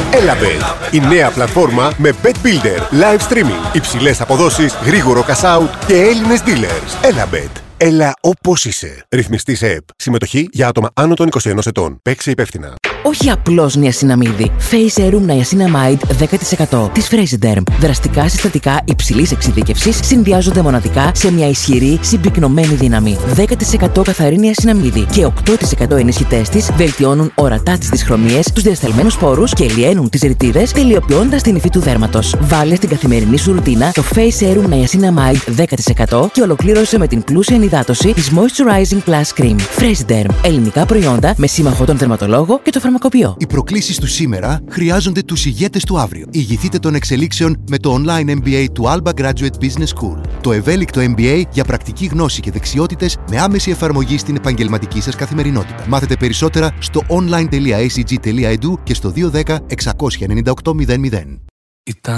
Elabet, η νέα πλατφόρμα με Bet Builder, live streaming, υψηλές αποδόσεις, γρήγορο cash out και Έλληνες dealers. Elabet. Έλα όπως είσαι. Ρυθμιστής ΕΕΠ. Συμμετοχή για άτομα άνω των 21 ετών. Παίξε υπεύθυνα. Όχι απλώς νιασιναμίδι. Face Serum Niacinamide 10% της Fresiderm. Δραστικά συστατικά υψηλής εξειδίκευσης συνδυάζονται μοναδικά σε μια ισχυρή συμπυκνωμένη δύναμη. 10% καθαρή νιασιναμίδι και 8% ενισχυτές της βελτιώνουν ορατά τις δυσχρωμίες, τους διασταλμένους πόρους και λιένουν τις ρητίδες, τελειοποιώντας την υφή του δέρματος. Βάλε στην καθημερινή σου ρουτίνα το Face Serum Niacinamide 10% και ολοκλήρωσε με την πλούσια ενυδάτωση της Moisturizing Plus Cream. Fresiderm. Ελληνικά προϊόντα με σύμμαχο τον δερματολόγο και το φαρμακοποιό. Οι προκλήσεις του σήμερα χρειάζονται τους ηγέτες του αύριο. Ηγηθείτε των εξελίξεων με το Online MBA του Alba Graduate Business School. Το ευέλικτο MBA για πρακτική γνώση και δεξιότητες με άμεση εφαρμογή στην επαγγελματική σας καθημερινότητα. Μάθετε περισσότερα στο online.acg.edu και στο 210 698 00.